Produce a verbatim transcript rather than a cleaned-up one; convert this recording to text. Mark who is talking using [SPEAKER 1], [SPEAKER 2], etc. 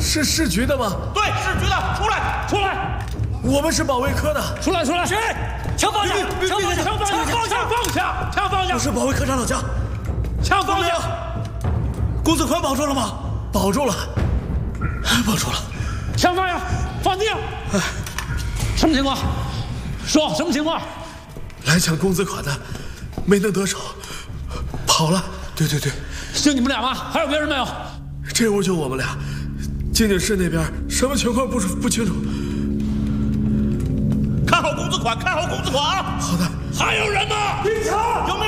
[SPEAKER 1] 是市局的吗？
[SPEAKER 2] 对，市局的，出来，出来！
[SPEAKER 1] 我们是保卫科的，
[SPEAKER 2] 出来，出来！
[SPEAKER 3] 谁？枪放下！枪放下！
[SPEAKER 2] 枪放下！放下！放下！枪放下！
[SPEAKER 1] 我是保卫科长老姜，
[SPEAKER 2] 枪放下！
[SPEAKER 1] 公子宽保住了吗？保住了，保住了。
[SPEAKER 2] 枪放下！放地上！什么情况？说什么情况？
[SPEAKER 1] 来抢公子款的，没能得手，跑了。对对对，
[SPEAKER 2] 就你们俩吗？还有别人没有？
[SPEAKER 1] 这屋就我们俩。静静室那边什么情况不不清楚。
[SPEAKER 2] 看好公子款，看好公子款啊！
[SPEAKER 1] 好的。
[SPEAKER 2] 还有人吗？
[SPEAKER 3] 别抢！
[SPEAKER 2] 有没有？